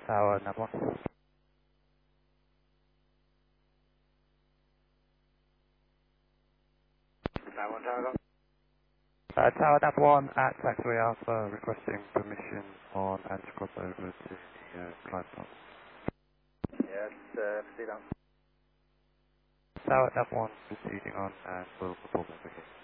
Tower number 1. Tower 1, Tower. Tower number 1 at Taxiway Alpha requesting permission on anti-cross over to the climb path. Yes, proceed on. Tower number 1 proceeding on and will report over here.